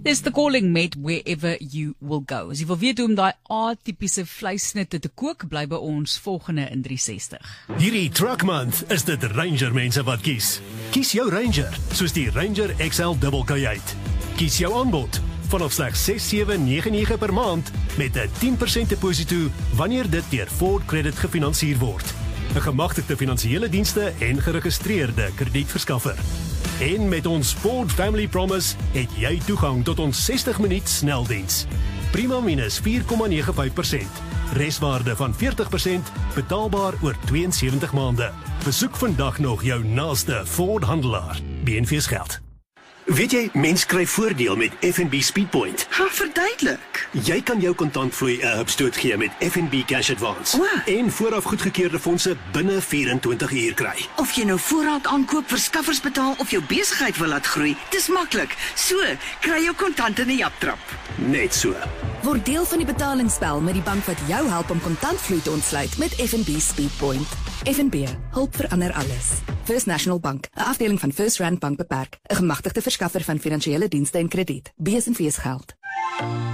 Dis the calling met wherever you will go. As jy wil weet hoe om daai atypiese vleissnitte te kook, bly by ons volgende in 360. Hierdie Truck Month is dit Ranger mense wat kies. Kies jou Ranger, soos die Ranger XL Double Kajuit. Kies jou aanbod, vanaf slegs $6,799 per maand, met 'n 10% deposito, wanneer dit deur Ford Credit gefinansier word. 'n Gemagtigde finansiële dienste en geregistreerde kredietverskaffer. En met ons Ford Family Promise het jy toegang tot ons 60-minuut sneldiens. Prima minus 4,95%. Reswaarde van 40%, betaalbaar oor 72 maande. Besoek vandag nog jou naaste Ford handelaar. BNV's geld. Weet jy, mens kry voordeel met FNB Speedpoint. Ha, verduidelik. Jy kan jou kontantvloei 'n hupstoot gee met FNB Cash Advance. En vooraf goedgekeurde fondse binne 24 uur kry. Of jy nou voorraad aankoop, verskaffers betaal of jou besigheid wil laat groei, dis maklik. So, kry jou kontant in 'n japtrap. Net so. Word deel van die betalingsspel met die bank wat jou help om kontantvloei te ontsluit met FNB Speedpoint. FNB, hulp verander alles. First National Bank, 'n afdeling van First Rand Bank beperk, 'n gemagtigde verskaffer van finansiële dienste en krediet. B&V's geld.